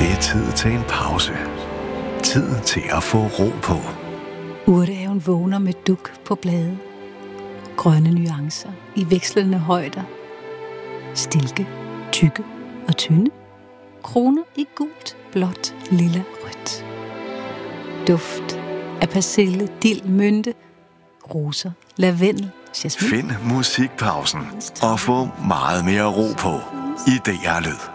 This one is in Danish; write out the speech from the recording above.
Det er tid til en pause. Tid til at få ro på. Urtehaven vågner med duk på blade. Grønne nuancer i vekslende højder. Stilke, tykke og tynde. Kroner i gult, blåt, lilla, rødt. Duft af persille, dild, mynte, roser, lavendel, jasmin. Find musikpausen og få meget mere ro på i DR Lyd.